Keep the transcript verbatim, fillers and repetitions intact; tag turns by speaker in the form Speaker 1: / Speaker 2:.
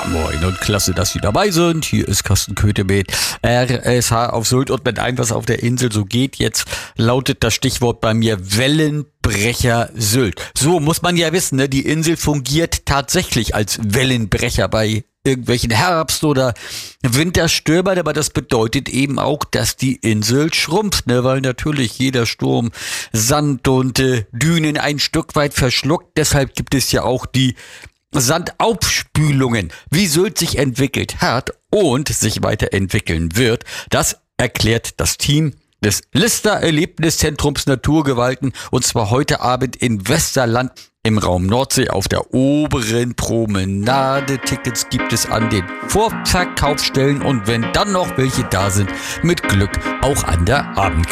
Speaker 1: Moin und klasse, dass Sie dabei sind. Hier ist Carsten Köthe mit R S H auf Sylt und mit allem, was auf der Insel so geht. Jetzt lautet das Stichwort bei mir Wellenbrecher Sylt. So muss man ja wissen, ne? Die Insel fungiert tatsächlich als Wellenbrecher bei irgendwelchen Herbst- oder Winterstürmen, aber das bedeutet eben auch, dass die Insel schrumpft, ne? Weil natürlich jeder Sturm Sand und äh, Dünen ein Stück weit verschluckt. Deshalb gibt es ja auch die Sandaufspülungen. Wie Sylt sich entwickelt hat und sich weiterentwickeln wird, das erklärt das Team des Lister Erlebniszentrums Naturgewalten, und zwar heute Abend in Westerland im Raum Nordsee auf der oberen Promenade. Tickets gibt es an den Vorverkaufsstellen und wenn dann noch welche da sind, mit Glück auch an der Abend.